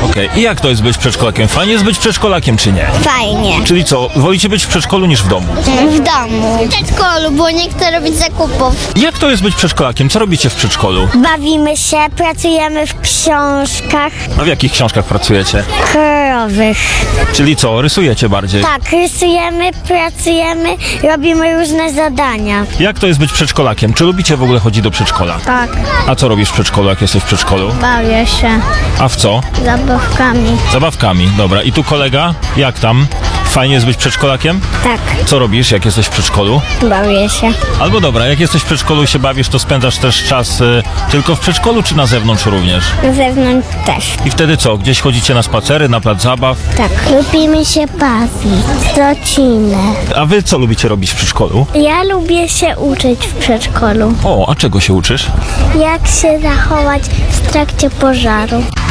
Okej. I jak to jest być przedszkolakiem? Fajnie jest być przedszkolakiem, czy nie? Fajnie. Czyli co, wolicie być w przedszkolu niż w domu? W domu. W przedszkolu, bo nie chcę robić zakupów. Jak to jest być przedszkolakiem? Co robicie w przedszkolu? Bawimy się, pracujemy w książkach A w jakich książkach pracujecie? kolorowych. Czyli co, rysujecie bardziej? Tak, rysujemy, pracujemy, robimy różne zadania. Jak to jest być przedszkolakiem? Czy lubicie w ogóle chodzić do przedszkola? Tak, A co robisz w przedszkolu, jak jesteś w przedszkolu? bawię się A w co? zabawkami. Zabawkami, dobra. I tu kolega? Jak tam? Fajnie jest być przedszkolakiem? Tak, Co robisz, jak jesteś w przedszkolu? bawię się. Albo dobra, jak jesteś w przedszkolu i się bawisz, to spędzasz też czas tylko w przedszkolu, czy na zewnątrz również? Na zewnątrz też. I wtedy co? Gdzieś chodzicie na spacery, na plac zabaw? Tak. Lubimy się bawić, rodzinę. A wy co lubicie robić w przedszkolu? Ja lubię się uczyć w przedszkolu. O, a czego się uczysz? Jak się zachować w trakcie pożaru.